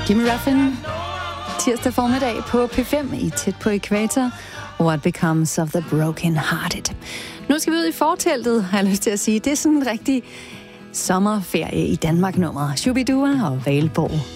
Jimmy Ruffin, tirsdag formiddag på P5 i Tæt på Ækvator. What Becomes of the Broken Hearted. Nu skal vi ud i forteltet, har jeg lyst til at sige. Det er sådan en rigtig sommerferie i Danmark-nummer. Shubidua og Valborg.